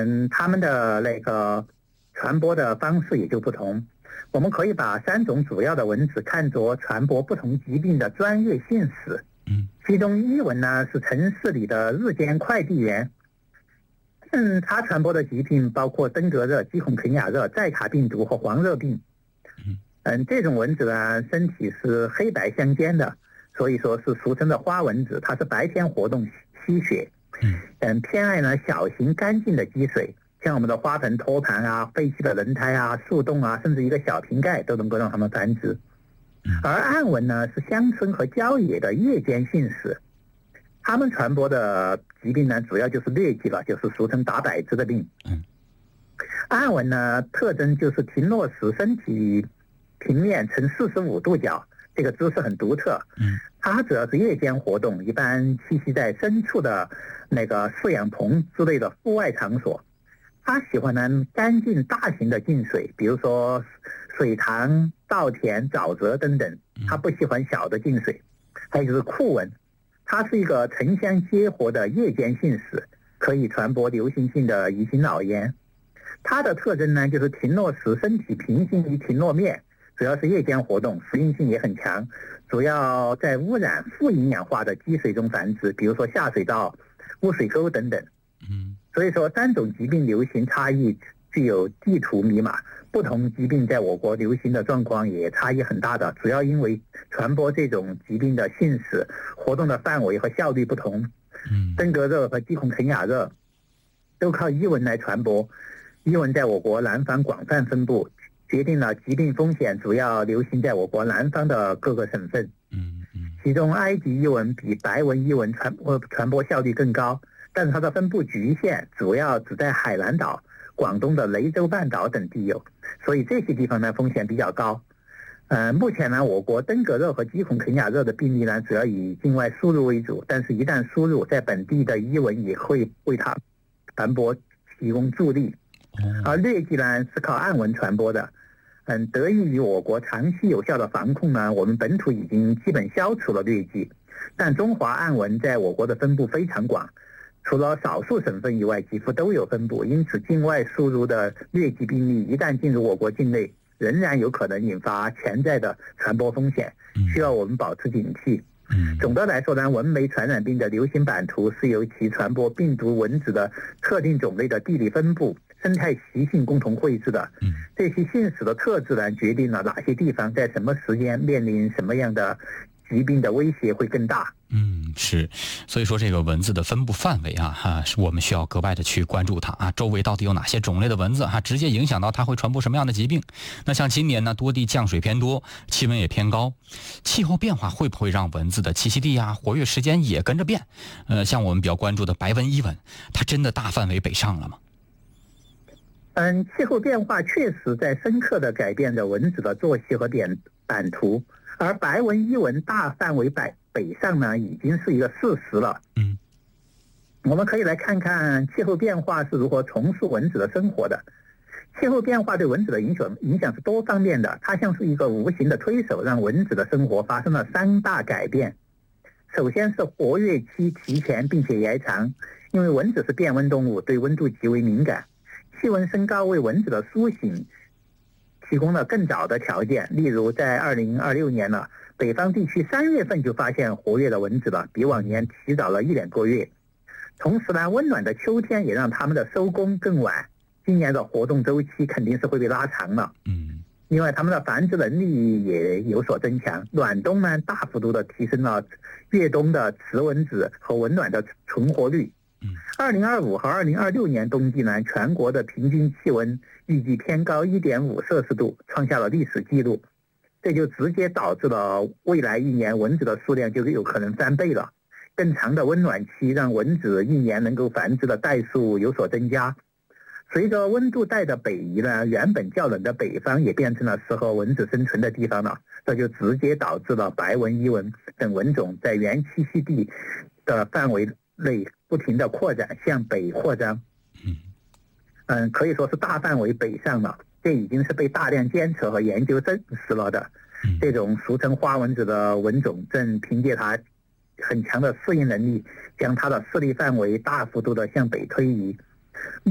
它们的那个传播的方式也就不同。我们可以把3种主要的蚊子看作传播不同疾病的专业信使。其中伊蚊呢是城市里的日间快递员。它传播的疾病包括登革热、鸡孔肯亚热、寨卡病毒和黄热病。这种蚊子呢身体是黑白相间的，所以说是俗称的花蚊子。它是白天活动吸血，偏爱呢小型干净的积水，像我们的花盆、托盘啊、废弃的轮胎啊、树洞啊，甚至一个小瓶盖都能够让它们繁殖。而暗蚊呢是乡村和郊野的夜间信使，它们传播的疾病呢主要就是疟疾了，就是俗称打摆子的病。暗蚊呢特征就是停落时身体平面呈45度角，这个姿势很独特。它主要是夜间活动，一般栖息在深处的那个饲养棚之类的户外场所。它喜欢呢干净大型的净水，比如说水塘、稻田、沼泽等等。它不喜欢小的净水。还有就是库蚊，它是一个城乡结合的夜间信使，可以传播流行性的乙型脑炎。它的特征呢就是停落时身体平行于停落面，主要是夜间活动，适应性也很强，主要在污染富营养化的积水中繁殖，比如说下水道、污水沟等等。所以说3种疾病流行差异具有地图密码，不同疾病在我国流行的状况也差异很大的，主要因为传播这种疾病的信使活动的范围和效率不同。登革热和鸡孔肯亚热都靠伊蚊来传播，伊蚊在我国南方广泛分布，决定了疾病风险主要流行在我国南方的各个省份。其中埃及伊蚊比白纹伊蚊传播效率更高，但是它的分布局限，主要只在海南岛、广东的雷州半岛等地有，所以这些地方呢风险比较高。目前呢，我国登革热和鸡孔肯亚热的病例呢主要以境外输入为主，但是一旦输入，在本地的伊蚊也会为它传播提供助力。而疟疾呢是靠暗蚊传播的。得益于我国长期有效的防控呢，我们本土已经基本消除了疟疾，但中华暗蚊在我国的分布非常广，除了少数省份以外几乎都有分布，因此境外输入的疟疾病例一旦进入我国境内，仍然有可能引发潜在的传播风险，需要我们保持警惕。总的来说呢，蚊媒传染病的流行版图是由其传播病毒蚊子的特定种类的地理分布、生态习性共同绘制的。这些信使的特质呢，决定了哪些地方在什么时间面临什么样的疾病的威胁会更大。 是，所以说这个蚊子的分布范围是我们需要格外的去关注它周围到底有哪些种类的蚊子直接影响到它会传播什么样的疾病。那像今年呢，多地降水偏多，气温也偏高，气候变化会不会让蚊子的栖息地活跃时间也跟着变？像我们比较关注的白纹伊蚊，它真的大范围北上了吗？ 气候变化确实在深刻地改变着蚊子的作息和版图，而白纹伊蚊大范围北上呢，已经是一个事实了。我们可以来看看气候变化是如何重塑蚊子的生活的。气候变化对蚊子的影响是多方面的，它像是一个无形的推手，让蚊子的生活发生了3大改变。首先是活跃期提前并且延长，因为蚊子是变温动物，对温度极为敏感。气温升高为蚊子的苏醒提供了更早的条件，例如在2026年了，北方地区3月份就发现活跃的蚊子了，比往年提早了1-2个月。同时呢，温暖的秋天也让它们的收工更晚，今年的活动周期肯定是会被拉长了。另外，它们的繁殖能力也有所增强。暖冬呢，大幅度的提升了越冬的雌蚊子和温暖的存活率。2025和2026年冬季呢，全国的平均气温预计偏高1.5摄氏度，创下了历史记录。这就直接导致了未来1年蚊子的数量就有可能翻倍了。更长的温暖期让蚊子1年能够繁殖的代数有所增加。随着温度带的北移呢，原本较冷的北方也变成了适合蚊子生存的地方了，这就直接导致了白纹伊蚊等蚊种在原栖息地的范围内不停的扩展，向北扩张。可以说是大范围北上了，这已经是被大量监测和研究证实了的。这种俗称花蚊子的蚊种正凭借它很强的适应能力，将它的势力范围大幅度的向北推移。